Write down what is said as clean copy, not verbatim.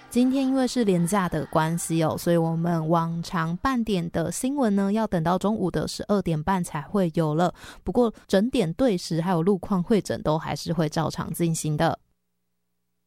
今天因为是连假的关系所以我们往常半点的新闻呢，要等到中午的12点半才会有了。不过整点对时还有路况会诊都还是会照常进行的。